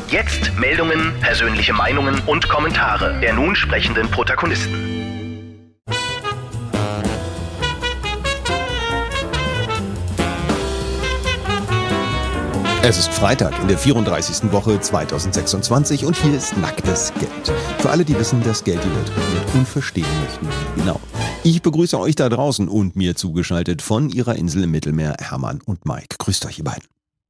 Jetzt Meldungen, persönliche Meinungen und Kommentare der nun sprechenden Protagonisten. Es ist Freitag in der 34. Woche 2026 und hier ist Nacktes Geld. Für alle, die wissen, dass Geld die Welt regiert und verstehen möchten, wie genau. Ich begrüße euch da draußen und mir zugeschaltet von ihrer Insel im Mittelmeer Hermann und Mike. Grüßt euch, ihr beiden.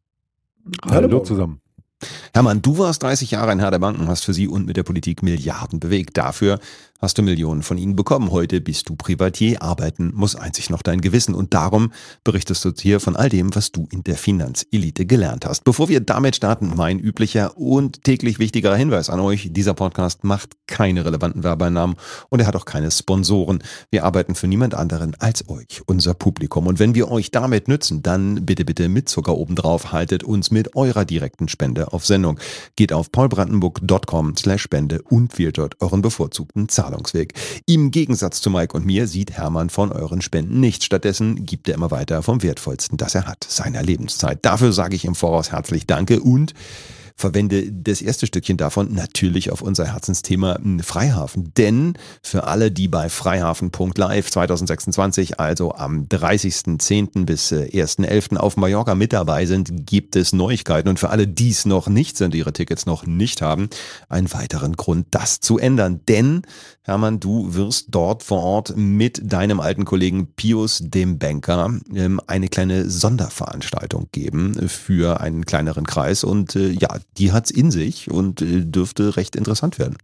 Hallo zusammen. Hermann, du warst 30 Jahre ein Herr der Banken, hast für sie und mit der Politik Milliarden bewegt. Dafür hast du Millionen von ihnen bekommen. Heute bist du Privatier, arbeiten muss einzig noch dein Gewissen. Und darum berichtest du hier von all dem, was du in der Finanzelite gelernt hast. Bevor wir damit starten, mein üblicher und täglich wichtigerer Hinweis an euch. Dieser Podcast macht keine relevanten Werbeeinnahmen und er hat auch keine Sponsoren. Wir arbeiten für niemand anderen als euch, unser Publikum. Und wenn wir euch damit nützen, dann bitte mit Zucker obendrauf, haltet uns mit eurer direkten Spende auf Sendung. Geht auf paulbrandenburg.com/Spende und wählt dort euren bevorzugten Zahlungsweg. Im Gegensatz zu Mike und mir sieht Hermann von euren Spenden nichts. Stattdessen gibt er immer weiter vom Wertvollsten, das er hat, seiner Lebenszeit. Dafür sage ich im Voraus herzlich Danke und verwende das erste Stückchen davon natürlich auf unser Herzensthema Freihafen. Denn für alle, die bei freihafen.live 2026, also am 30.10. bis 1.11. auf Mallorca mit dabei sind, gibt es Neuigkeiten. Und für alle, die es noch nicht sind, ihre Tickets noch nicht haben, einen weiteren Grund, das zu ändern. Denn, Hermann, du wirst dort vor Ort mit deinem alten Kollegen Pius, dem Banker, eine kleine Sonderveranstaltung geben für einen kleineren Kreis. Und die hat's in sich und dürfte recht interessant werden.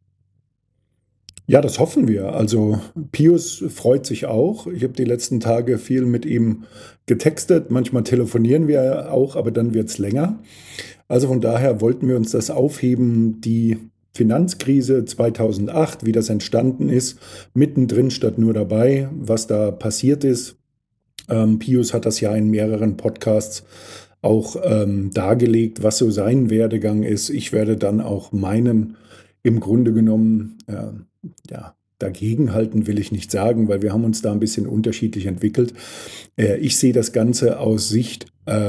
Ja, das hoffen wir. Also Pius freut sich auch. Ich habe die letzten Tage viel mit ihm getextet. Manchmal telefonieren wir auch, aber dann wird's länger. Also von daher wollten wir uns das aufheben, die Finanzkrise 2008, wie das entstanden ist, mittendrin statt nur dabei, was da passiert ist. Pius hat das ja in mehreren Podcasts auch dargelegt, was so sein Werdegang ist. Ich werde dann auch meinen im Grunde genommen dagegenhalten, will ich nicht sagen, weil wir haben uns da ein bisschen unterschiedlich entwickelt. Ich sehe das Ganze aus Sicht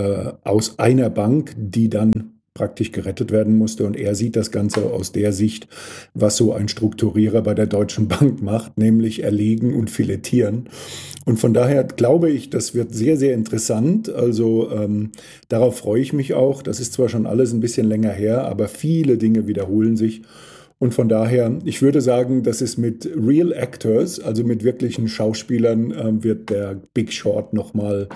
aus einer Bank, die dann praktisch gerettet werden musste, und er sieht das Ganze aus der Sicht, was so ein Strukturierer bei der Deutschen Bank macht, nämlich erlegen und filetieren. Und von daher glaube ich, das wird sehr, sehr interessant. Also darauf freue ich mich auch. Das ist zwar schon alles ein bisschen länger her, aber viele Dinge wiederholen sich. Und von daher, ich würde sagen, das ist mit Real Actors, also mit wirklichen Schauspielern, wird der Big Short nochmal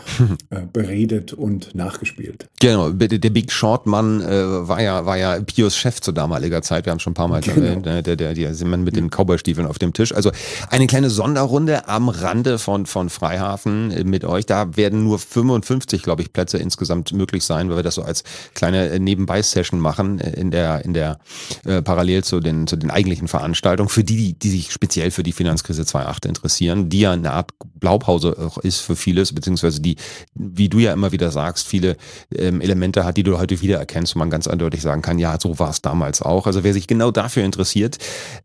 beredet und nachgespielt. Genau, der Big Short-Mann war ja Pius Chef zu damaliger Zeit. Wir haben schon ein paar Mal erwähnt, der Mann mit den Cowboystiefeln auf dem Tisch. Also eine kleine Sonderrunde am Rande von Freihafen mit euch. Da werden nur 55, glaube ich, Plätze insgesamt möglich sein, weil wir das so als kleine Nebenbei-Session machen in der parallel zu den eigentlichen Veranstaltungen, für die sich speziell für die Finanzkrise 2008 interessieren, die ja eine Art Blaupause auch ist für vieles, beziehungsweise die, wie du ja immer wieder sagst, viele Elemente hat, die du heute wieder erkennst, wo man ganz eindeutig sagen kann, ja, so war es damals auch. Also wer sich genau dafür interessiert,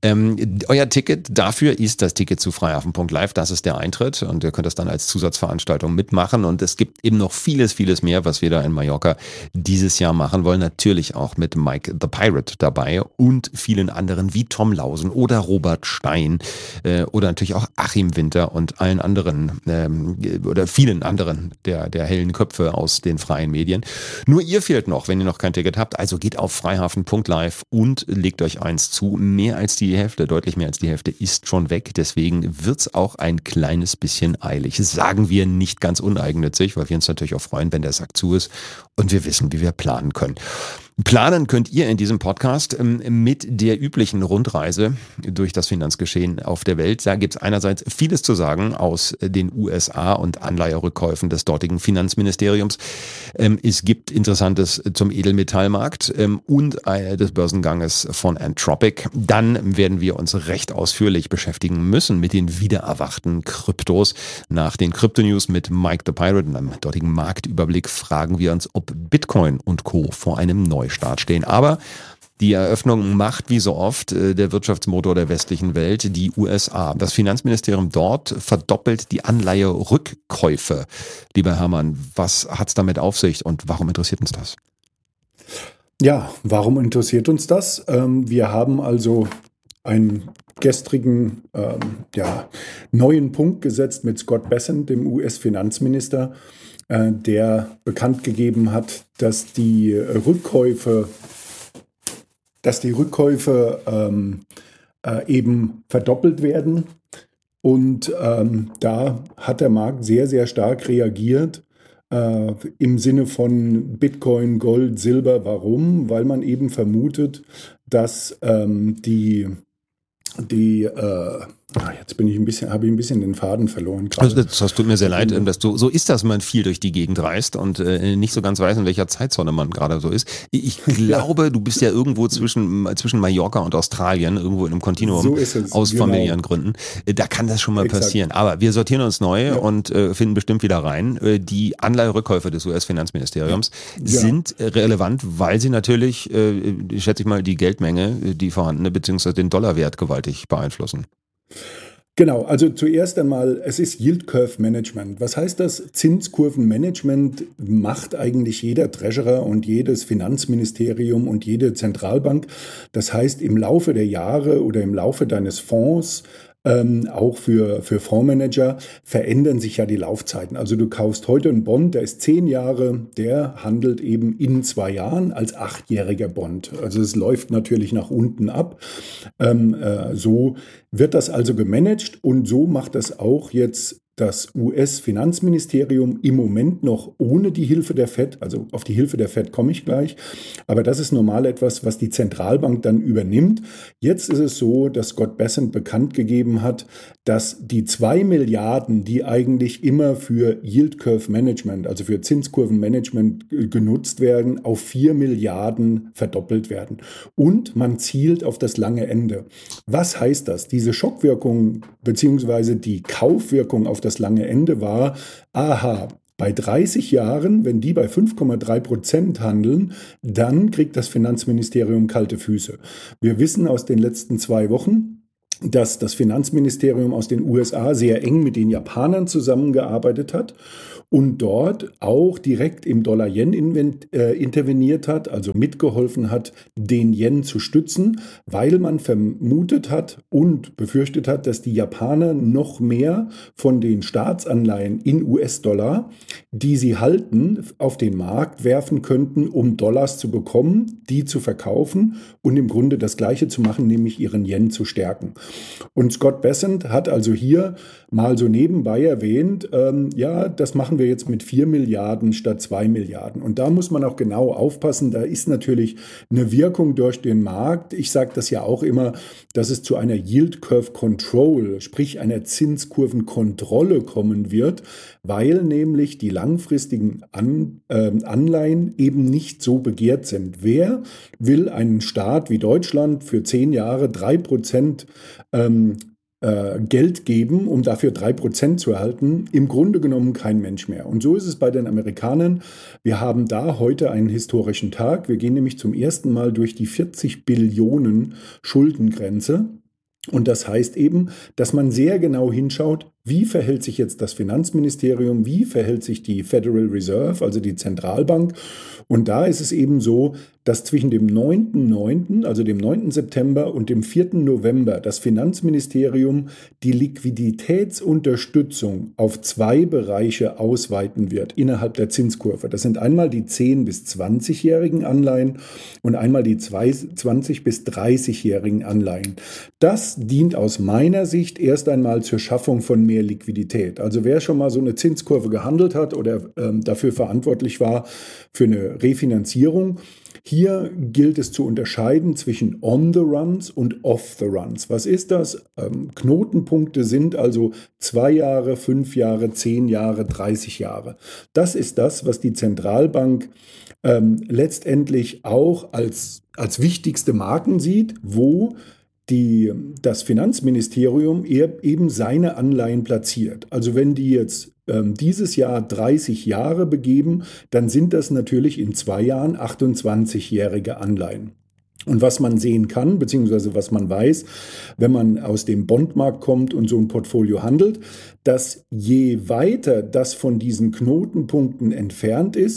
euer Ticket dafür ist das Ticket zu freihafen.live, das ist der Eintritt und ihr könnt das dann als Zusatzveranstaltung mitmachen und es gibt eben noch vieles mehr, was wir da in Mallorca dieses Jahr machen wollen, natürlich auch mit Mike the Pirate dabei und vielen anderen wie Tom Lausen oder Robert Stein oder natürlich auch Achim Winter und allen anderen oder vielen anderen der hellen Köpfe aus den freien Medien. Nur ihr fehlt noch, wenn ihr noch kein Ticket habt. Also geht auf freihafen.live und legt euch eins zu. Mehr als die Hälfte, deutlich mehr als die Hälfte ist schon weg. Deswegen wird's auch ein kleines bisschen eilig. Das sagen wir nicht ganz uneigennützig, weil wir uns natürlich auch freuen, wenn der Sack zu ist und wir wissen, wie wir planen können. Planen könnt ihr in diesem Podcast mit der üblichen Rundreise durch das Finanzgeschehen auf der Welt. Da gibt es einerseits vieles zu sagen aus den USA und Anleiherückkäufen des dortigen Finanzministeriums. Es gibt Interessantes zum Edelmetallmarkt und des Börsenganges von Anthropic. Dann werden wir uns recht ausführlich beschäftigen müssen mit den wiedererwachten Kryptos. Nach den Krypto-News mit Mike the Pirate und einem dortigen Marktüberblick fragen wir uns, ob Bitcoin und Co. vor einem Neustart stehen. Aber die Eröffnung macht wie so oft der Wirtschaftsmotor der westlichen Welt, die USA. Das Finanzministerium dort verdoppelt die Anleiherückkäufe. Lieber Hermann, was hat's damit auf sich und warum interessiert uns das? Ja, warum interessiert uns das? Wir haben also einen gestrigen neuen Punkt gesetzt mit Scott Bessent, dem US-Finanzminister, der bekannt gegeben hat, dass die Rückkäufe eben verdoppelt werden. Und da hat der Markt sehr, sehr stark reagiert. Im Sinne von Bitcoin, Gold, Silber. Warum? Weil man eben vermutet, dass jetzt habe ich ein bisschen den Faden verloren gerade. Also das tut mir sehr leid, dass so ist das, wenn man viel durch die Gegend reist und nicht so ganz weiß, in welcher Zeitzone man gerade so ist. Ich glaube, du bist ja irgendwo zwischen Mallorca und Australien, irgendwo in einem Kontinuum, So ist es, aus genau. familiären Gründen. Da kann das schon mal Exakt. passieren. Aber wir sortieren uns neu und finden bestimmt wieder rein. Die Anleiherückkäufe des US-Finanzministeriums sind relevant, weil sie natürlich, schätze ich mal, die Geldmenge, die vorhandene, beziehungsweise den Dollarwert gewaltig beeinflussen. Genau, also zuerst einmal, es ist Yield Curve Management. Was heißt das? Zinskurvenmanagement macht eigentlich jeder Treasurer und jedes Finanzministerium und jede Zentralbank. Das heißt, im Laufe der Jahre oder im Laufe deines Fonds, auch für Fondsmanager, verändern sich ja die Laufzeiten. Also du kaufst heute einen Bond, der ist 10 Jahre, der handelt eben in 2 Jahren als 8-jähriger Bond. Also es läuft natürlich nach unten ab. So wird das also gemanagt und so macht das auch jetzt das US-Finanzministerium im Moment noch ohne die Hilfe der Fed, also auf die Hilfe der Fed komme ich gleich, aber das ist normal etwas, was die Zentralbank dann übernimmt. Jetzt ist es so, dass Scott Bessent bekannt gegeben hat, dass die 2 Milliarden, die eigentlich immer für Yield Curve Management, also für Zinskurvenmanagement genutzt werden, auf 4 Milliarden verdoppelt werden. Und man zielt auf das lange Ende. Was heißt das? Diese Schockwirkung bzw. die Kaufwirkung auf das lange Ende war, bei 30 Jahren, wenn die bei 5,3% handeln, dann kriegt das Finanzministerium kalte Füße. Wir wissen aus den letzten 2 Wochen, dass das Finanzministerium aus den USA sehr eng mit den Japanern zusammengearbeitet hat und dort auch direkt im Dollar-Yen interveniert hat, also mitgeholfen hat, den Yen zu stützen, weil man vermutet hat und befürchtet hat, dass die Japaner noch mehr von den Staatsanleihen in US-Dollar, die sie halten, auf den Markt werfen könnten, um Dollars zu bekommen, die zu verkaufen und im Grunde das Gleiche zu machen, nämlich ihren Yen zu stärken. Und Scott Bessent hat also hier mal so nebenbei erwähnt, das machen wir jetzt mit 4 Milliarden statt 2 Milliarden. Und da muss man auch genau aufpassen, da ist natürlich eine Wirkung durch den Markt. Ich sage das ja auch immer, dass es zu einer Yield Curve Control, sprich einer Zinskurvenkontrolle kommen wird, weil nämlich die langfristigen Anleihen eben nicht so begehrt sind. Wer will einen Staat wie Deutschland für 10 Jahre 3% Geld geben, um dafür 3% zu erhalten? Im Grunde genommen kein Mensch mehr. Und so ist es bei den Amerikanern. Wir haben da heute einen historischen Tag. Wir gehen nämlich zum ersten Mal durch die 40 Billionen Schuldengrenze. Und das heißt eben, dass man sehr genau hinschaut, wie verhält sich jetzt das Finanzministerium, wie verhält sich die Federal Reserve, also die Zentralbank. Und da ist es eben so, dass zwischen dem 9.9., also dem 9. September und dem 4. November das Finanzministerium die Liquiditätsunterstützung auf 2 Bereiche ausweiten wird innerhalb der Zinskurve. Das sind einmal die 10- bis 20-jährigen Anleihen und einmal die 20- bis 30-jährigen Anleihen. Das dient aus meiner Sicht erst einmal zur Schaffung von mehr Liquidität. Also wer schon mal so eine Zinskurve gehandelt hat oder dafür verantwortlich war für eine Refinanzierung, hier gilt es zu unterscheiden zwischen On-the-Runs und Off-the-Runs. Was ist das? Knotenpunkte sind also 2 Jahre, 5 Jahre, 10 Jahre, 30 Jahre. Das ist das, was die Zentralbank letztendlich auch als wichtigste Marken sieht, wo das Finanzministerium eben seine Anleihen platziert. Also wenn die jetzt dieses Jahr 30 Jahre begeben, dann sind das natürlich in 2 Jahren 28-jährige Anleihen. Und was man sehen kann, beziehungsweise was man weiß, wenn man aus dem Bondmarkt kommt und so ein Portfolio handelt, dass je weiter das von diesen Knotenpunkten entfernt ist,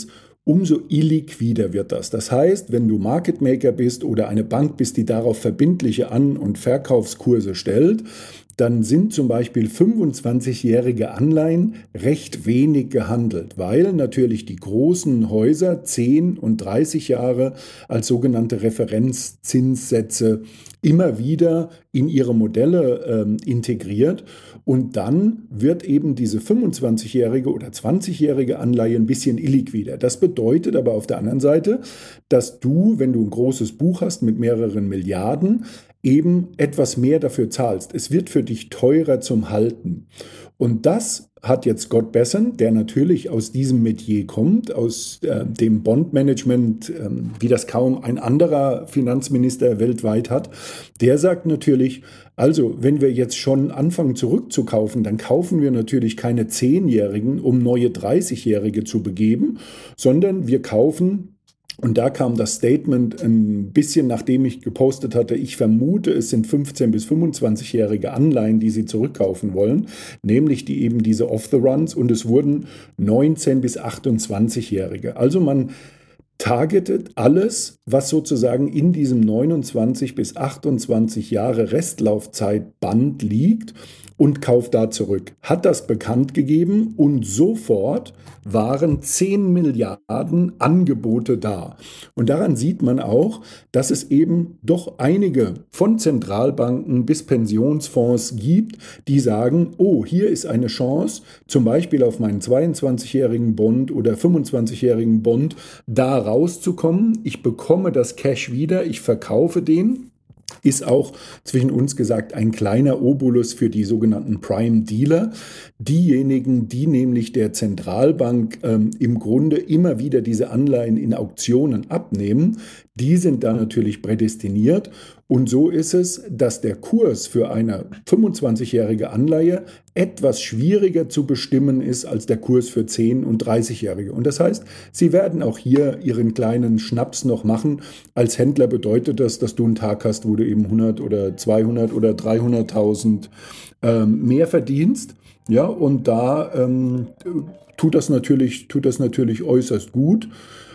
umso illiquider wird das. Das heißt, wenn du Market Maker bist oder eine Bank bist, die darauf verbindliche An- und Verkaufskurse stellt, dann sind zum Beispiel 25-jährige Anleihen recht wenig gehandelt, weil natürlich die großen Häuser 10 und 30 Jahre als sogenannte Referenzzinssätze immer wieder in ihre Modelle integriert. Und dann wird eben diese 25-jährige oder 20-jährige Anleihe ein bisschen illiquider. Das bedeutet aber auf der anderen Seite, dass du, wenn du ein großes Buch hast mit mehreren Milliarden, eben etwas mehr dafür zahlst. Es wird für dich teurer zum Halten. Und das hat jetzt Scott Bessent, der natürlich aus diesem Metier kommt, aus dem Bondmanagement, wie das kaum ein anderer Finanzminister weltweit hat, der sagt natürlich, also wenn wir jetzt schon anfangen zurückzukaufen, dann kaufen wir natürlich keine 10-Jährigen, um neue 30-Jährige zu begeben, sondern wir kaufen. Und da kam das Statement ein bisschen, nachdem ich gepostet hatte, ich vermute, es sind 15- bis 25-jährige Anleihen, die sie zurückkaufen wollen, nämlich die eben diese Off-the-Runs, und es wurden 19- bis 28-jährige. Also man targetet alles, was sozusagen in diesem 29 bis 28 Jahre Restlaufzeitband liegt, und kauft da zurück. Hat das bekannt gegeben und sofort waren 10 Milliarden Angebote da. Und daran sieht man auch, dass es eben doch einige von Zentralbanken bis Pensionsfonds gibt, die sagen, oh, hier ist eine Chance, zum Beispiel auf meinen 22-jährigen Bond oder 25-jährigen Bond da rauszukommen. Ich bekomme das Cash wieder, ich verkaufe den. Ist auch zwischen uns gesagt ein kleiner Obolus für die sogenannten Prime Dealer. Diejenigen, die nämlich der Zentralbank im Grunde immer wieder diese Anleihen in Auktionen abnehmen, die sind da natürlich prädestiniert. Und so ist es, dass der Kurs für eine 25-jährige Anleihe etwas schwieriger zu bestimmen ist als der Kurs für 10- und 30-jährige. Und das heißt, sie werden auch hier ihren kleinen Schnaps noch machen. Als Händler bedeutet das, dass du einen Tag hast, wo du eben 100 oder 200 oder 300.000 mehr verdienst. Ja, und da tut das natürlich äußerst gut.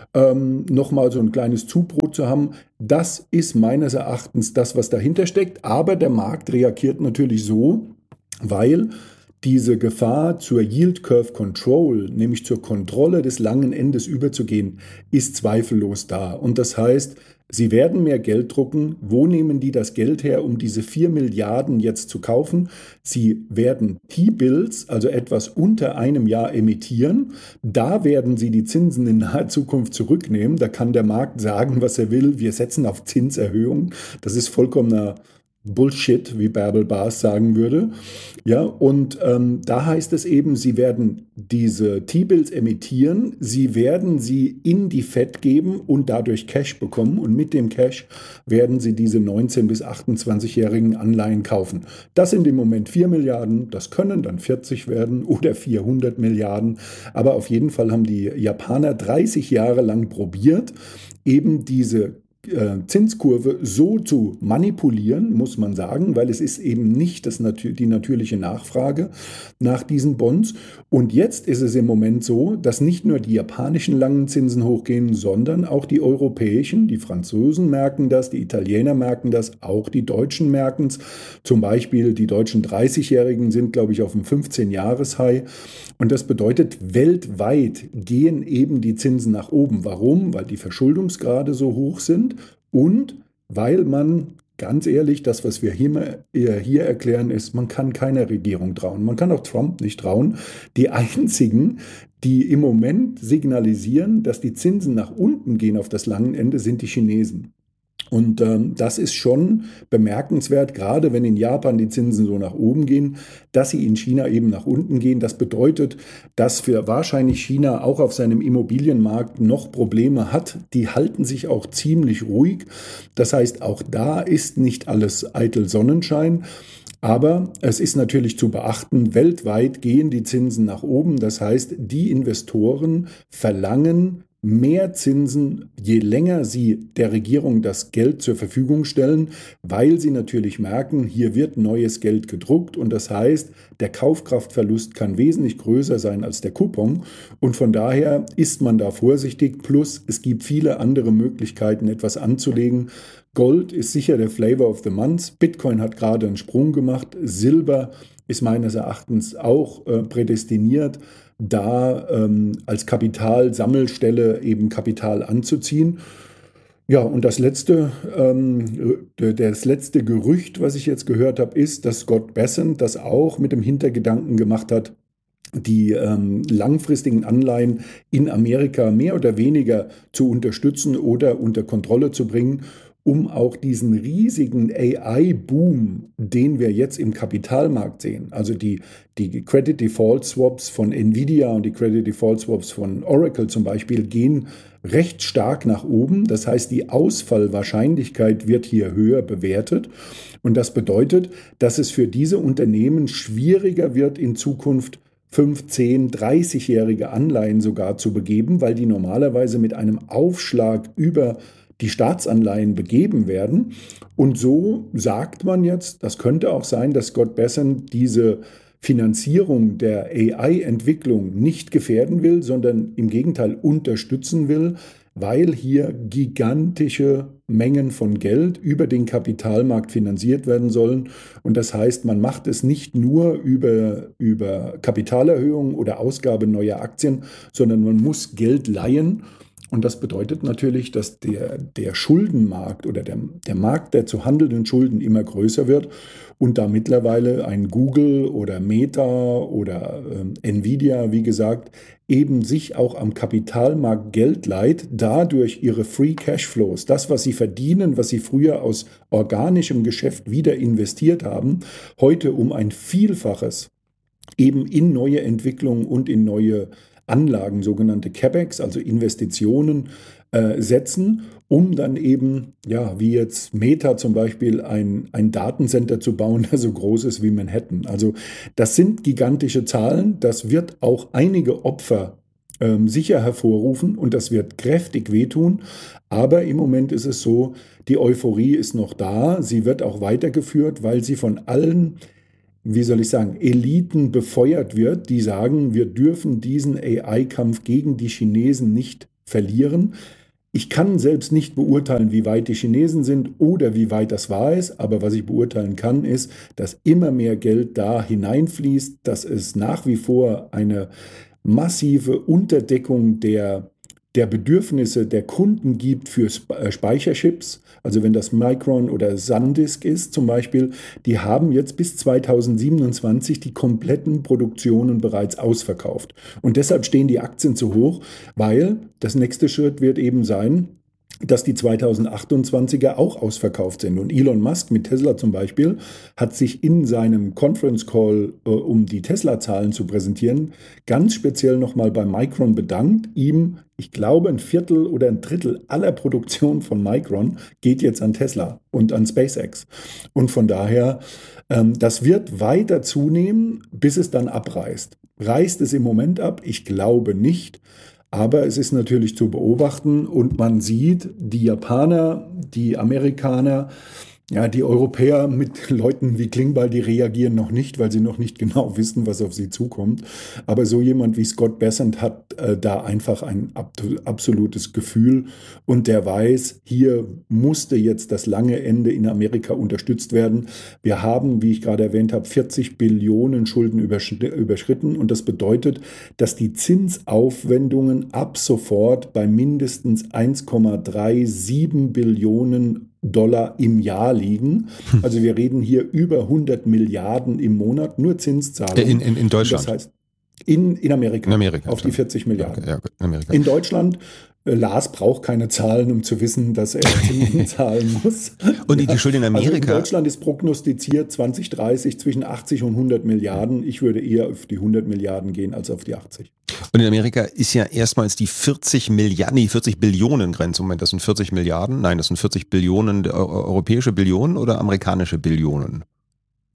Nochmal so ein kleines Zubrot zu haben, das ist meines Erachtens das, was dahinter steckt. Aber der Markt reagiert natürlich so, weil diese Gefahr zur Yield Curve Control, nämlich zur Kontrolle des langen Endes überzugehen, ist zweifellos da. Und das heißt, sie werden mehr Geld drucken. Wo nehmen die das Geld her, um diese 4 Milliarden jetzt zu kaufen? Sie werden T-Bills, also etwas unter einem Jahr, emittieren. Da werden sie die Zinsen in naher Zukunft zurücknehmen. Da kann der Markt sagen, was er will. Wir setzen auf Zinserhöhung. Das ist vollkommener Bullshit, wie Bärbel Baas sagen würde. Ja, und da heißt es eben, sie werden diese T-Bills emittieren, sie werden sie in die Fed geben und dadurch Cash bekommen, und mit dem Cash werden sie diese 19- bis 28-jährigen Anleihen kaufen. Das sind im Moment 4 Milliarden, das können dann 40 werden oder 400 Milliarden, aber auf jeden Fall haben die Japaner 30 Jahre lang probiert, eben diese Zinskurve so zu manipulieren, muss man sagen, weil es ist eben nicht die natürliche Nachfrage nach diesen Bonds. Und jetzt ist es im Moment so, dass nicht nur die japanischen langen Zinsen hochgehen, sondern auch die europäischen, die Franzosen merken das, die Italiener merken das, auch die Deutschen merken es. Zum Beispiel die deutschen 30-Jährigen sind, glaube ich, auf dem 15-Jahres-High. Und das bedeutet, weltweit gehen eben die Zinsen nach oben. Warum? Weil die Verschuldungsgrade so hoch sind und weil man, ganz ehrlich, das, was wir hier erklären, ist, man kann keiner Regierung trauen. Man kann auch Trump nicht trauen. Die einzigen, die im Moment signalisieren, dass die Zinsen nach unten gehen auf das lange Ende, sind die Chinesen. Und das ist schon bemerkenswert, gerade wenn in Japan die Zinsen so nach oben gehen, dass sie in China eben nach unten gehen. Das bedeutet, dass für wahrscheinlich China auch auf seinem Immobilienmarkt noch Probleme hat. Die halten sich auch ziemlich ruhig. Das heißt, auch da ist nicht alles eitel Sonnenschein. Aber es ist natürlich zu beachten, weltweit gehen die Zinsen nach oben. Das heißt, die Investoren verlangen mehr Zinsen, je länger sie der Regierung das Geld zur Verfügung stellen, weil sie natürlich merken, hier wird neues Geld gedruckt und das heißt, der Kaufkraftverlust kann wesentlich größer sein als der Coupon und von daher ist man da vorsichtig. Plus es gibt viele andere Möglichkeiten, etwas anzulegen. Gold ist sicher der Flavor of the Month. Bitcoin hat gerade einen Sprung gemacht. Silber ist meines Erachtens auch prädestiniert, da als Kapitalsammelstelle eben Kapital anzuziehen. Ja, und das letzte Gerücht, was ich jetzt gehört habe, ist, dass Scott Bessent das auch mit dem Hintergedanken gemacht hat, die langfristigen Anleihen in Amerika mehr oder weniger zu unterstützen oder unter Kontrolle zu bringen, um auch diesen riesigen AI-Boom, den wir jetzt im Kapitalmarkt sehen, also die Credit Default Swaps von Nvidia und die Credit Default Swaps von Oracle zum Beispiel, gehen recht stark nach oben. Das heißt, die Ausfallwahrscheinlichkeit wird hier höher bewertet. Und das bedeutet, dass es für diese Unternehmen schwieriger wird, in Zukunft 5, 10, 30-jährige Anleihen sogar zu begeben, weil die normalerweise mit einem Aufschlag über die Staatsanleihen begeben werden. Und so sagt man jetzt, das könnte auch sein, dass Scott Bessent diese Finanzierung der AI-Entwicklung nicht gefährden will, sondern im Gegenteil unterstützen will, weil hier gigantische Mengen von Geld über den Kapitalmarkt finanziert werden sollen. Und das heißt, man macht es nicht nur über Kapitalerhöhungen oder Ausgabe neuer Aktien, sondern man muss Geld leihen. Und das bedeutet natürlich, dass der Schuldenmarkt oder der Markt der zu handelnden Schulden immer größer wird und da mittlerweile ein Google oder Meta oder Nvidia, wie gesagt, eben sich auch am Kapitalmarkt Geld leiht, dadurch ihre Free Cashflows, das, was sie verdienen, was sie früher aus organischem Geschäft wieder investiert haben, heute um ein Vielfaches eben in neue Entwicklungen und in neue Anlagen, sogenannte CapEx, also Investitionen, setzen, um dann eben, ja, wie jetzt Meta zum Beispiel, ein Datencenter zu bauen, der so groß ist wie Manhattan. Also das sind gigantische Zahlen, das wird auch einige Opfer sicher hervorrufen und das wird kräftig wehtun. Aber im Moment ist es so, die Euphorie ist noch da, sie wird auch weitergeführt, weil sie von allen, wie soll ich sagen, Eliten befeuert wird, die sagen, wir dürfen diesen AI-Kampf gegen die Chinesen nicht verlieren. Ich kann selbst nicht beurteilen, wie weit die Chinesen sind oder wie weit das wahr ist, aber was ich beurteilen kann, ist, dass immer mehr Geld da hineinfließt, dass es nach wie vor eine massive Unterdeckung der Bedürfnisse der Kunden gibt für Speicherchips. Also wenn das Micron oder SanDisk ist zum Beispiel, die haben jetzt bis 2027 die kompletten Produktionen bereits ausverkauft. Und deshalb stehen die Aktien zu hoch, weil das nächste Schritt wird eben sein, dass die 2028er auch ausverkauft sind. Und Elon Musk mit Tesla zum Beispiel hat sich in seinem Conference Call, um die Tesla-Zahlen zu präsentieren, ganz speziell nochmal bei Micron bedankt. Ihm, ich glaube, 1/4 oder 1/3 aller Produktion von Micron geht jetzt an Tesla und an SpaceX. Und von daher, das wird weiter zunehmen, bis es dann abreißt. Reißt es im Moment ab? Ich glaube nicht. Aber es ist natürlich zu beobachten und man sieht, die Japaner, die Amerikaner, ja, die Europäer mit Leuten wie Klingbeil, die reagieren noch nicht, weil sie noch nicht genau wissen, was auf sie zukommt. Aber so jemand wie Scott Bessent hat da einfach ein absolutes Gefühl und der weiß, hier musste jetzt das lange Ende in Amerika unterstützt werden. Wir haben, wie ich gerade erwähnt habe, 40 Billionen Schulden überschritten und das bedeutet, dass die Zinsaufwendungen ab sofort bei mindestens 1,37 Billionen Dollar im Jahr liegen. Also wir reden hier über 100 Milliarden im Monat, nur Zinszahlungen. In Deutschland? Das heißt, in Amerika. In Amerika. Auf die 40 Milliarden. Okay, ja, gut, in Amerika. In Deutschland, Lars braucht keine Zahlen, um zu wissen, dass er Zinsen zahlen muss. Und die Schulden in Amerika? Also in Deutschland ist prognostiziert 2030 zwischen 80 und 100 Milliarden. Ich würde eher auf die 100 Milliarden gehen als auf die 80. Und in Amerika ist ja erstmals die 40 Billionen Grenze. Moment, das sind 40 Milliarden? Nein, das sind 40 Billionen, europäische Billionen oder amerikanische Billionen?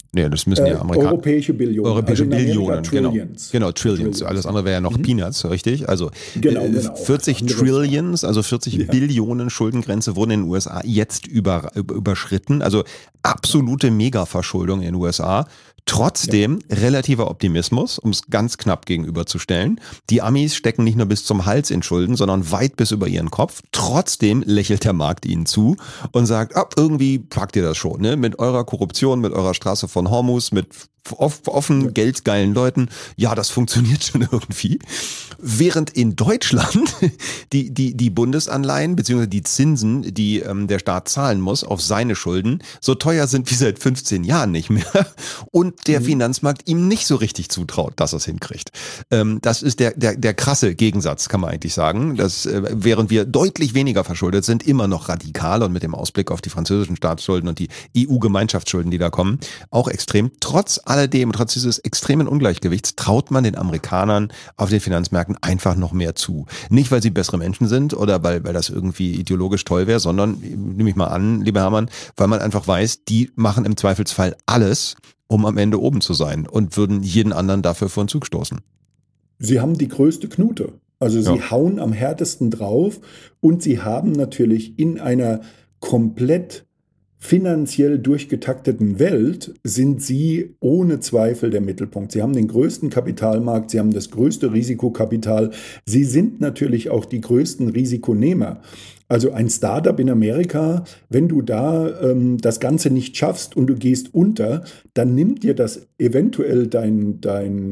Nee, das müssen ja Amerikaner. Europäische Billionen. Europäische also Billionen, Trillions. Genau, Trillions. Alles andere wäre ja noch Peanuts, richtig? Also Genau. 40 Trillions, also 40 Billionen Schuldengrenze wurden in den USA jetzt überschritten. Also absolute Megaverschuldung in den USA. Trotzdem relativer Optimismus, um es ganz knapp gegenüberzustellen. Die Amis stecken nicht nur bis zum Hals in Schulden, sondern weit bis über ihren Kopf. Trotzdem lächelt der Markt ihnen zu und sagt, irgendwie packt ihr das schon, ne? Mit eurer Korruption, mit eurer Straße von Hormuz, mit offen geldgeilen Leuten. Ja, das funktioniert schon irgendwie. Während in Deutschland die Bundesanleihen bzw. die Zinsen, die der Staat zahlen muss auf seine Schulden, so teuer sind wie seit 15 Jahren nicht mehr und der Finanzmarkt ihm nicht so richtig zutraut, dass er es hinkriegt. Das ist der krasse Gegensatz, kann man eigentlich sagen. Dass, während wir deutlich weniger verschuldet sind, immer noch radikal und mit dem Ausblick auf die französischen Staatsschulden und die EU-Gemeinschaftsschulden, die da kommen, auch extrem. Trotz dieses extremen Ungleichgewichts traut man den Amerikanern auf den Finanzmärkten einfach noch mehr zu. Nicht, weil sie bessere Menschen sind oder weil das irgendwie ideologisch toll wäre, sondern, nehme ich mal an, lieber Hermann, weil man einfach weiß, die machen im Zweifelsfall alles, um am Ende oben zu sein und würden jeden anderen dafür vor den Zug stoßen. Sie haben die größte Knute. Also sie hauen am härtesten drauf und sie haben natürlich in einer komplett finanziell durchgetakteten Welt sind sie ohne Zweifel der Mittelpunkt. Sie haben den größten Kapitalmarkt, sie haben das größte Risikokapital. Sie sind natürlich auch die größten Risikonehmer. Also ein Startup in Amerika, wenn du da das Ganze nicht schaffst und du gehst unter, dann nimmt dir das eventuell dein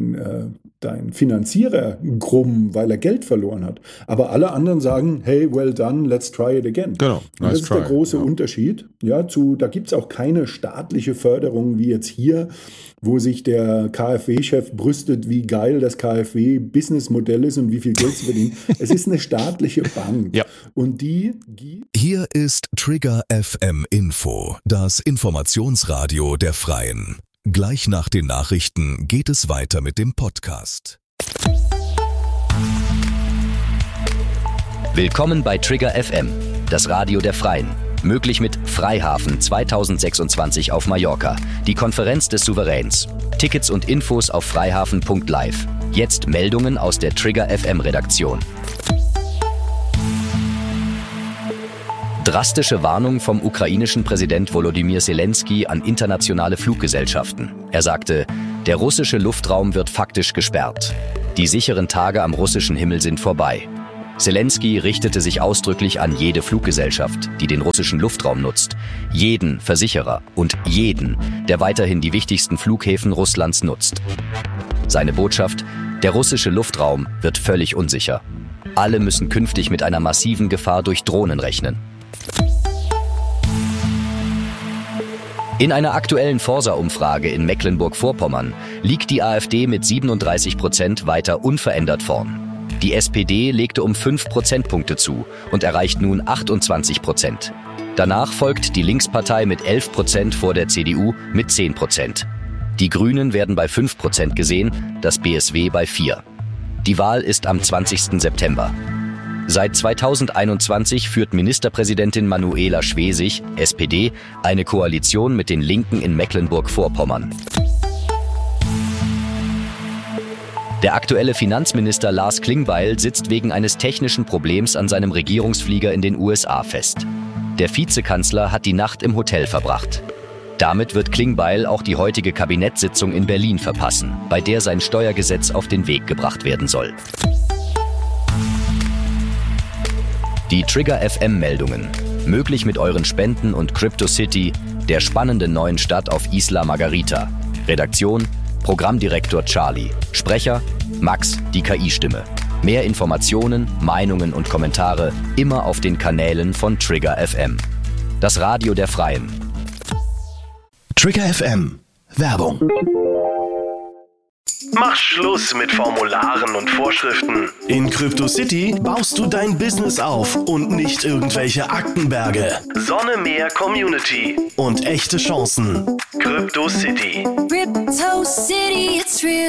Finanzierer krumm, weil er Geld verloren hat. Aber alle anderen sagen, hey, well done, let's try it again. Genau. Und das ist der große Unterschied. Ja, da gibt es auch keine staatliche Förderung wie jetzt hier, wo sich der KfW-Chef brüstet, wie geil das KfW-Businessmodell ist und wie viel Geld sie verdienen. Es ist eine staatliche Bank. Ja. Und Hier ist Trigger FM Info, das Informationsradio der Freien. Gleich nach den Nachrichten geht es weiter mit dem Podcast. Willkommen bei Trigger FM, das Radio der Freien. Möglich mit Freihafen 2026 auf Mallorca, die Konferenz des Souveräns. Tickets und Infos auf freihafen.live. Jetzt Meldungen aus der Trigger FM Redaktion. Drastische Warnung vom ukrainischen Präsident Volodymyr Zelensky an internationale Fluggesellschaften. Er sagte, der russische Luftraum wird faktisch gesperrt. Die sicheren Tage am russischen Himmel sind vorbei. Zelensky richtete sich ausdrücklich an jede Fluggesellschaft, die den russischen Luftraum nutzt, jeden Versicherer und jeden, der weiterhin die wichtigsten Flughäfen Russlands nutzt. Seine Botschaft: Der russische Luftraum wird völlig unsicher. Alle müssen künftig mit einer massiven Gefahr durch Drohnen rechnen. In einer aktuellen Forsa-Umfrage in Mecklenburg-Vorpommern liegt die AfD mit 37% weiter unverändert vorn. Die SPD legte um 5 Prozentpunkte zu und erreicht nun 28%. Danach folgt die Linkspartei mit 11% vor der CDU mit 10%. Die Grünen werden bei 5% gesehen, das BSW bei 4%. Die Wahl ist am 20. September. Seit 2021 führt Ministerpräsidentin Manuela Schwesig, SPD, eine Koalition mit den Linken in Mecklenburg-Vorpommern. Der aktuelle Finanzminister Lars Klingbeil sitzt wegen eines technischen Problems an seinem Regierungsflieger in den USA fest. Der Vizekanzler hat die Nacht im Hotel verbracht. Damit wird Klingbeil auch die heutige Kabinettssitzung in Berlin verpassen, bei der sein Steuergesetz auf den Weg gebracht werden soll. Die Trigger FM-Meldungen. Möglich mit euren Spenden und CryptoCity, der spannenden neuen Stadt auf Isla Margarita. Redaktion: Programmdirektor Charlie. Sprecher: Max, die KI-Stimme. Mehr Informationen, Meinungen und Kommentare immer auf den Kanälen von Trigger FM. Das Radio der Freien. Trigger FM. Werbung. Mach Schluss mit Formularen und Vorschriften. In CryptoCity baust du dein Business auf und nicht irgendwelche Aktenberge. Sonne, Meer, Community. Und echte Chancen. CryptoCity. CryptoCity, it's real.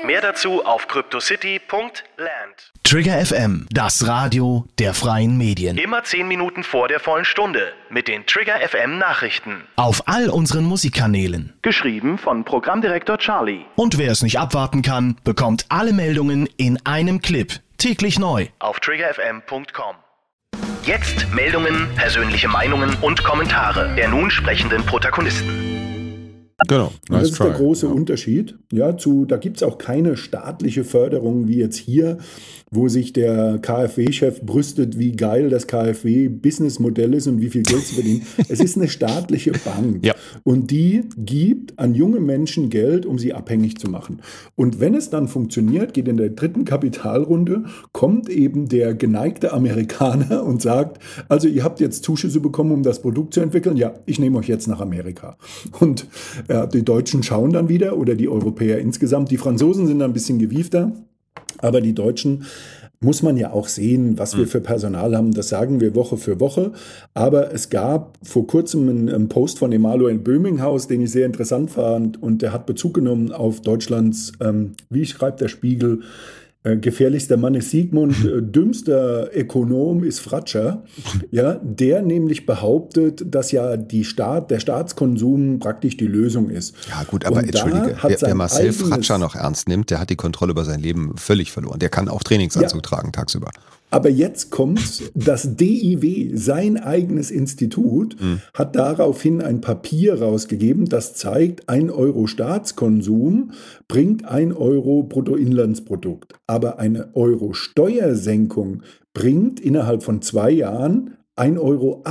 Mehr dazu auf cryptocity.land. Trigger FM, das Radio der freien Medien. Immer 10 Minuten vor der vollen Stunde mit den Trigger FM Nachrichten. Auf all unseren Musikkanälen. Geschrieben von Programmdirektor Charlie. Und wer es nicht abwarten kann, bekommt alle Meldungen in einem Clip. Täglich neu. Auf triggerfm.com. Jetzt Meldungen, persönliche Meinungen und Kommentare der nun sprechenden Protagonisten. Genau. Das ist der große Unterschied. Ja, da gibt es auch keine staatliche Förderung wie jetzt hier, wo sich der KfW-Chef brüstet, wie geil das KfW-Businessmodell ist und wie viel Geld sie verdienen. Es ist eine staatliche Bank und die gibt an junge Menschen Geld, um sie abhängig zu machen. Und wenn es dann funktioniert, geht in der dritten Kapitalrunde, kommt eben der geneigte Amerikaner und sagt, also ihr habt jetzt Zuschüsse bekommen, um das Produkt zu entwickeln. Ja, ich nehme euch jetzt nach Amerika. Und die Deutschen schauen dann wieder oder die Europäer insgesamt. Die Franzosen sind ein bisschen gewiefter. Aber die Deutschen muss man ja auch sehen, was wir für Personal haben. Das sagen wir Woche für Woche. Aber es gab vor kurzem einen Post von Emanuel Böminghaus, den ich sehr interessant fand. Und der hat Bezug genommen auf Deutschlands, wie schreibt der Spiegel, gefährlichster Mann ist Sigmund, dümmster Ökonom ist Fratscher, ja, der nämlich behauptet, dass ja der Staatskonsum praktisch die Lösung ist. Ja gut, aber entschuldige, wer Marcel Fratscher noch ernst nimmt, der hat die Kontrolle über sein Leben völlig verloren. Der kann auch Trainingsanzug tragen tagsüber. Aber jetzt kommt das DIW, sein eigenes Institut, hat daraufhin ein Papier rausgegeben, das zeigt, 1 Euro Staatskonsum bringt 1 Euro Bruttoinlandsprodukt. Aber eine Euro Steuersenkung bringt innerhalb von 2 Jahren 1,80 Euro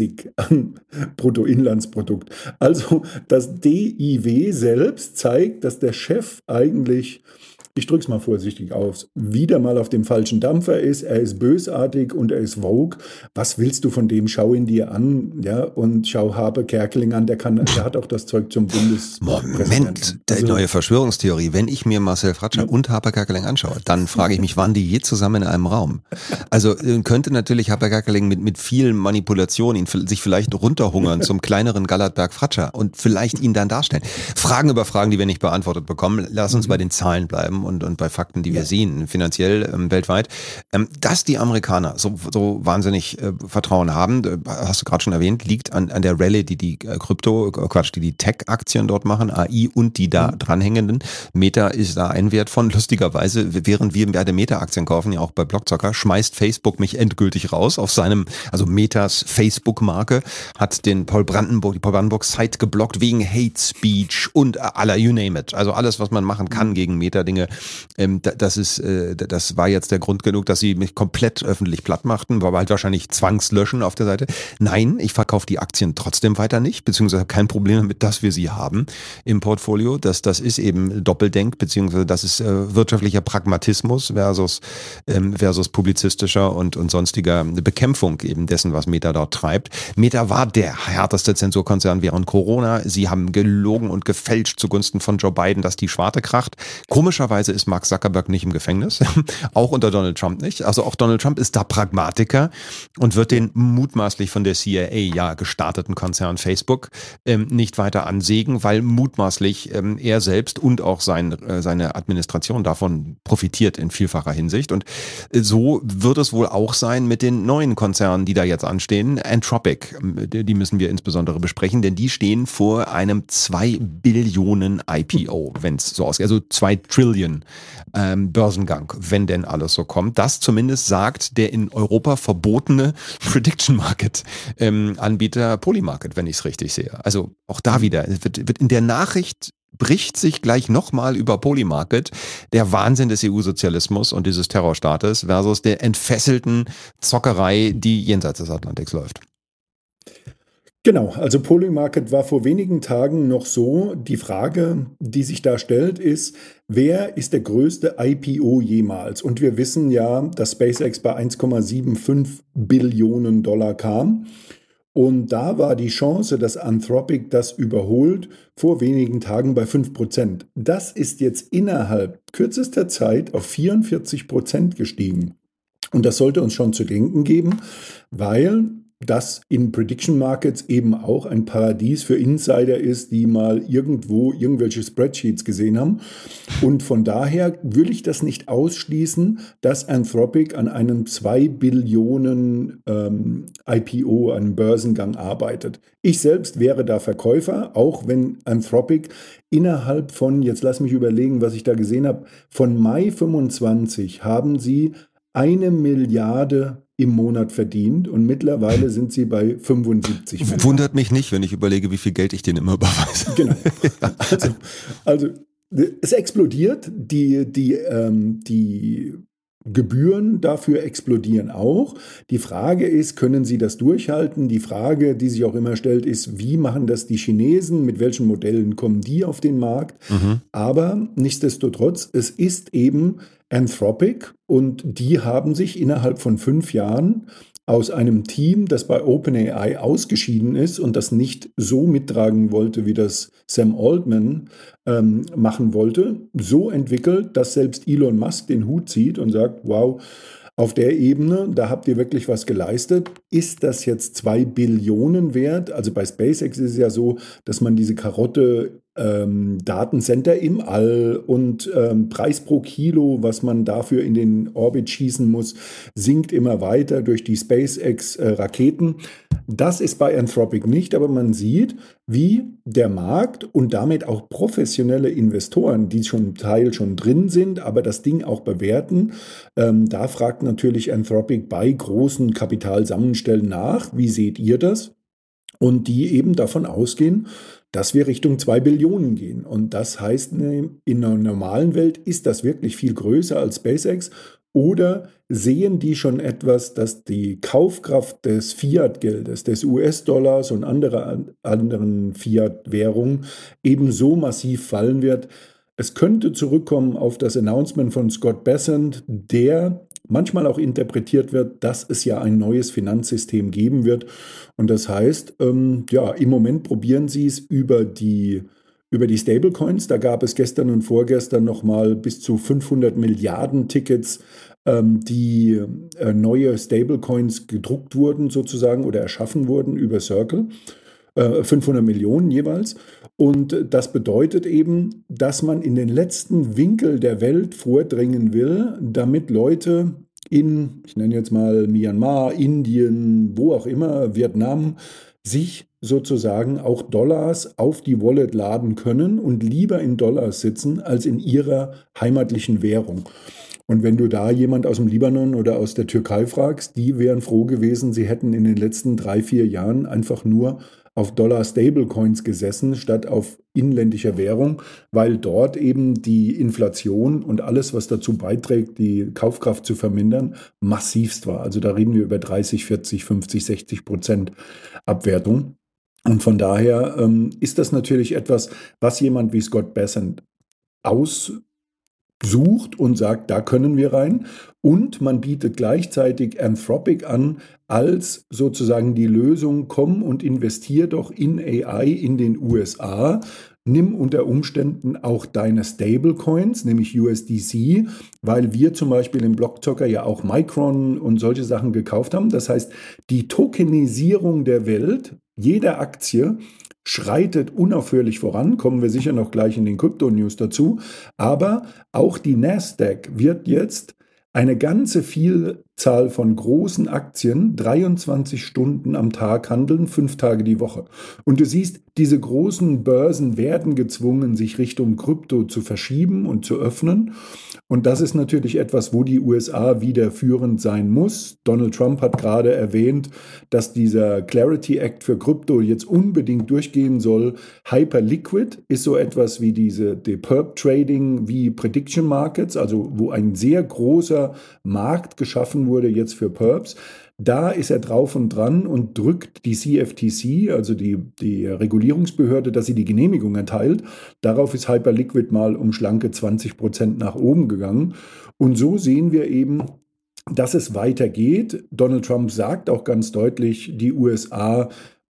an Bruttoinlandsprodukt. Also das DIW selbst zeigt, dass der Chef eigentlich, ich drücke es mal vorsichtig aus, wieder mal auf dem falschen Dampfer ist. Er ist bösartig und er ist vogue. Was willst du von dem? Schau ihn dir an, ja, und schau Harpe Kerkeling an. Der hat auch das Zeug zum Bundespräsidenten. Moment, die neue Verschwörungstheorie. Wenn ich mir Marcel Fratscher und Harpe Kerkeling anschaue, dann frage ich mich, waren die je zusammen in einem Raum? Also könnte natürlich Harpe Kerkeling mit viel Manipulation sich vielleicht runterhungern zum kleineren Gallertberg Fratscher und vielleicht ihn dann darstellen. Fragen über Fragen, die wir nicht beantwortet bekommen. Lass uns bei den Zahlen bleiben. Und bei Fakten, die wir sehen, finanziell weltweit, dass die Amerikaner so wahnsinnig Vertrauen haben, hast du gerade schon erwähnt, liegt an der Rallye, die die Tech-Aktien dort machen, AI und die da dranhängenden. Meta ist da ein Wert von. Lustigerweise, während wir beide Meta-Aktien kaufen, ja auch bei Blockzocker, schmeißt Facebook mich endgültig raus auf seinem, also Metas Facebook-Marke, hat die Paul Brandenburg-Site geblockt wegen Hate Speech und aller, you name it. Also alles, was man machen kann gegen Meta-Dinge. Das war jetzt der Grund genug, dass sie mich komplett öffentlich platt machten, war halt wahrscheinlich zwangslöschen auf der Seite. Nein, ich verkaufe die Aktien trotzdem weiter nicht, beziehungsweise habe kein Problem damit, dass wir sie haben im Portfolio. Das ist eben Doppeldenk, beziehungsweise das ist wirtschaftlicher Pragmatismus versus publizistischer und sonstiger Bekämpfung eben dessen, was Meta dort treibt. Meta war der härteste Zensurkonzern während Corona. Sie haben gelogen und gefälscht zugunsten von Joe Biden, dass die Schwarte kracht. Komischerweise ist Mark Zuckerberg nicht im Gefängnis, auch unter Donald Trump nicht. Also auch Donald Trump ist da Pragmatiker und wird den mutmaßlich von der CIA gestarteten Konzern Facebook nicht weiter ansägen, weil mutmaßlich er selbst und auch seine Administration davon profitiert in vielfacher Hinsicht. Und so wird es wohl auch sein mit den neuen Konzernen, die da jetzt anstehen. Anthropic, die müssen wir insbesondere besprechen, denn die stehen vor einem 2 Billionen IPO, wenn es so ausgeht. Also 2 Trillion Börsengang, wenn denn alles so kommt. Das zumindest sagt der in Europa verbotene Prediction Market Anbieter Polymarket, wenn ich es richtig sehe. Also auch da wieder, wird in der Nachricht bricht sich gleich nochmal über Polymarket der Wahnsinn des EU-Sozialismus und dieses Terrorstaates versus der entfesselten Zockerei, die jenseits des Atlantiks läuft. Genau, also Polymarket war vor wenigen Tagen noch so. Die Frage, die sich da stellt, ist, wer ist der größte IPO jemals? Und wir wissen ja, dass SpaceX bei 1,75 Billionen Dollar kam. Und da war die Chance, dass Anthropic das überholt, vor wenigen Tagen bei 5%. Das ist jetzt innerhalb kürzester Zeit auf 44% gestiegen. Und das sollte uns schon zu denken geben, weil das in Prediction Markets eben auch ein Paradies für Insider ist, die mal irgendwo irgendwelche Spreadsheets gesehen haben. Und von daher will ich das nicht ausschließen, dass Anthropic an einem 2 Billionen IPO, einem Börsengang arbeitet. Ich selbst wäre da Verkäufer, auch wenn Anthropic innerhalb von, jetzt lass mich überlegen, was ich da gesehen habe, von Mai 25 haben sie 1 Milliarde im Monat verdient und mittlerweile sind sie bei 75 Milliarden. Wundert mich nicht, wenn ich überlege, wie viel Geld ich denen immer überweise. Genau. Also es explodiert, die Gebühren dafür explodieren auch. Die Frage ist, können sie das durchhalten? Die Frage, die sich auch immer stellt, ist, wie machen das die Chinesen? Mit welchen Modellen kommen die auf den Markt? Aber nichtsdestotrotz, es ist eben Anthropic und die haben sich innerhalb von 5 Jahren aus einem Team, das bei OpenAI ausgeschieden ist und das nicht so mittragen wollte, wie das Sam Altman machen wollte, so entwickelt, dass selbst Elon Musk den Hut zieht und sagt, wow, auf der Ebene, da habt ihr wirklich was geleistet. Ist das jetzt 2 Billionen wert? Also bei SpaceX ist es ja so, dass man diese Karotte Datencenter im All und Preis pro Kilo, was man dafür in den Orbit schießen muss, sinkt immer weiter durch die SpaceX-Raketen. Das ist bei Anthropic nicht, aber man sieht, wie der Markt und damit auch professionelle Investoren, die zum Teil schon drin sind, aber das Ding auch bewerten. Da fragt natürlich Anthropic bei großen Kapitalsammenstellen nach, wie seht ihr das? Und die eben davon ausgehen, dass wir Richtung 2 Billionen gehen. Und das heißt, in einer normalen Welt ist das wirklich viel größer als SpaceX. Oder sehen die schon etwas, dass die Kaufkraft des Fiat-Geldes, des US-Dollars und anderen Fiat-Währungen eben so massiv fallen wird? Es könnte zurückkommen auf das Announcement von Scott Bessent, der manchmal auch interpretiert wird, dass es ja ein neues Finanzsystem geben wird. Und das heißt, ja, im Moment probieren sie es über die Stablecoins. Da gab es gestern und vorgestern nochmal bis zu 500 Milliarden Tickets, die neue Stablecoins gedruckt wurden sozusagen oder erschaffen wurden über Circle. 500 Millionen jeweils. Und das bedeutet eben, dass man in den letzten Winkel der Welt vordringen will, damit Leute in, ich nenne jetzt mal Myanmar, Indien, wo auch immer, Vietnam, sich sozusagen auch Dollars auf die Wallet laden können und lieber in Dollars sitzen als in ihrer heimatlichen Währung. Und wenn du da jemand aus dem Libanon oder aus der Türkei fragst, die wären froh gewesen, sie hätten in den letzten 3-4 Jahren einfach nur auf Dollar-Stablecoins gesessen, statt auf inländischer Währung, weil dort eben die Inflation und alles, was dazu beiträgt, die Kaufkraft zu vermindern, massivst war. Also da reden wir über 30, 40, 50, 60% Abwertung. Und von daher ist das natürlich etwas, was jemand wie Scott Bessent aussucht und sagt, da können wir rein. Und man bietet gleichzeitig Anthropic an als sozusagen die Lösung, komm und investier doch in AI in den USA. Nimm unter Umständen auch deine Stablecoins, nämlich USDC, weil wir zum Beispiel im Blockzocker ja auch Micron und solche Sachen gekauft haben. Das heißt, die Tokenisierung der Welt, jeder Aktie, schreitet unaufhörlich voran, kommen wir sicher noch gleich in den Krypto-News dazu, aber auch die Nasdaq wird jetzt eine ganze Vielzahl von großen Aktien 23 Stunden am Tag handeln, 5 Tage die Woche. Und du siehst, diese großen Börsen werden gezwungen, sich Richtung Krypto zu verschieben und zu öffnen. Und das ist natürlich etwas, wo die USA wieder führend sein muss. Donald Trump hat gerade erwähnt, dass dieser Clarity Act für Krypto jetzt unbedingt durchgehen soll. Hyperliquid ist so etwas wie die Perp Trading, wie Prediction Markets, also wo ein sehr großer Markt geschaffen wurde jetzt für Perps. Da ist er drauf und dran und drückt die CFTC, also die Regulierungsbehörde, dass sie die Genehmigung erteilt. Darauf ist Hyperliquid mal um schlanke 20% nach oben gegangen. Und so sehen wir eben, dass es weitergeht. Donald Trump sagt auch ganz deutlich, die USA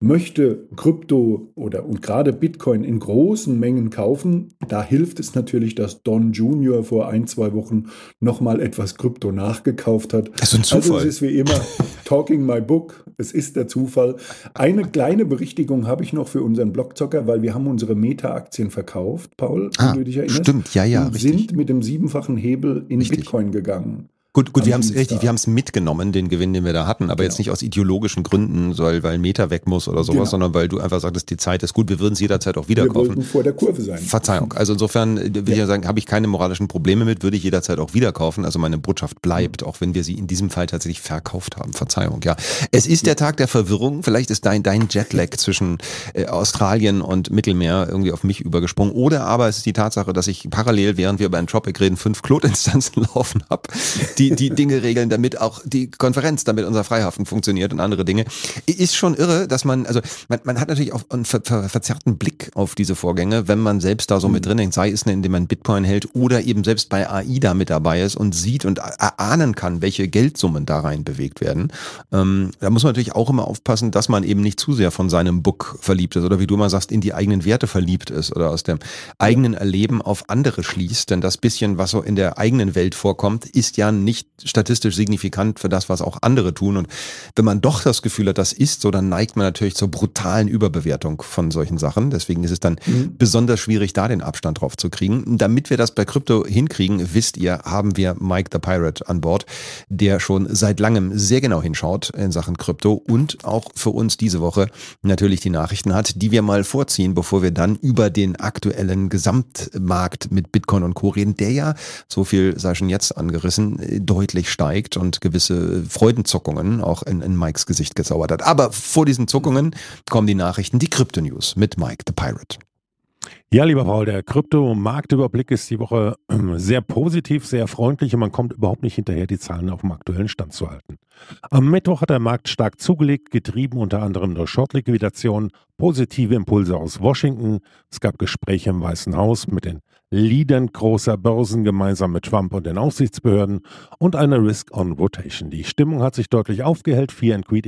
möchte Krypto und gerade Bitcoin in großen Mengen kaufen, da hilft es natürlich, dass Don Junior vor 1-2 Wochen nochmal etwas Krypto nachgekauft hat. Das ist ein Zufall. Also es ist wie immer talking my book. Es ist der Zufall. Eine kleine Berichtigung habe ich noch für unseren Blockzocker, weil wir haben unsere Meta-Aktien verkauft, Paul, wenn du dich erinnerst. Stimmt, ja, und richtig. sind mit dem 7-fachen Hebel in Richtig. Bitcoin gegangen. Gut, wir haben es mitgenommen, den Gewinn, den wir da hatten, aber jetzt nicht aus ideologischen Gründen, weil Meta weg muss oder sowas, sondern weil du einfach sagtest, die Zeit ist gut, wir würden es jederzeit auch wieder kaufen. Wir wollten vor der Kurve sein. Verzeihung. Also insofern will ich ja sagen, habe ich keine moralischen Probleme mit, würde ich jederzeit auch wieder kaufen. Also meine Botschaft bleibt, auch wenn wir sie in diesem Fall tatsächlich verkauft haben. Verzeihung, ja. Es ist der Tag der Verwirrung. Vielleicht ist dein Jetlag zwischen Australien und Mittelmeer irgendwie auf mich übergesprungen. Oder aber es ist die Tatsache, dass ich parallel, während wir über Entropic reden, 5 Cloud-Instanzen laufen habe, die Dinge regeln, damit auch die Konferenz, damit unser Freihafen funktioniert und andere Dinge. Ist schon irre, dass man hat natürlich auch einen verzerrten Blick auf diese Vorgänge, wenn man selbst da so mit drin hängt, sei es, indem man Bitcoin hält oder eben selbst bei AIDA mit dabei ist und sieht und erahnen kann, welche Geldsummen da rein bewegt werden. Da muss man natürlich auch immer aufpassen, dass man eben nicht zu sehr von seinem Book verliebt ist oder wie du mal sagst, in die eigenen Werte verliebt ist oder aus dem eigenen Erleben auf andere schließt, denn das bisschen, was so in der eigenen Welt vorkommt, ist ja nicht statistisch signifikant für das, was auch andere tun. Und wenn man doch das Gefühl hat, das ist so, dann neigt man natürlich zur brutalen Überbewertung von solchen Sachen. Deswegen ist es dann besonders schwierig, da den Abstand drauf zu kriegen. Damit wir das bei Krypto hinkriegen, wisst ihr, haben wir Mike the Pirate an Bord, der schon seit langem sehr genau hinschaut in Sachen Krypto und auch für uns diese Woche natürlich die Nachrichten hat, die wir mal vorziehen, bevor wir dann über den aktuellen Gesamtmarkt mit Bitcoin und Co. reden, der ja, so viel sei schon jetzt angerissen, deutlich steigt und gewisse Freudenzuckungen auch in Mikes Gesicht gezaubert hat. Aber vor diesen Zuckungen kommen die Nachrichten, die Krypto-News mit Mike the Pirate. Ja, lieber Paul, der Krypto-Marktüberblick ist die Woche sehr positiv, sehr freundlich und man kommt überhaupt nicht hinterher, die Zahlen auf dem aktuellen Stand zu halten. Am Mittwoch hat der Markt stark zugelegt, getrieben unter anderem durch Short-Liquidation, positive Impulse aus Washington. Es gab Gespräche im Weißen Haus mit den Leadern großer Börsen gemeinsam mit Trump und den Aufsichtsbehörden und eine Risk-on-Rotation. Die Stimmung hat sich deutlich aufgehellt. Fear and Greed